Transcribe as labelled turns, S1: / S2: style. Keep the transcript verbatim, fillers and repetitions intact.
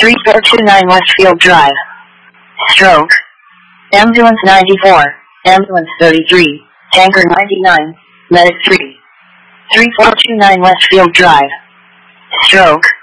S1: three four two nine Westfield Drive. Stroke. Ambulance ninety-four, Ambulance thirty-three, Tanker ninety-nine, Medic three. three four two nine Westfield Drive. Stroke.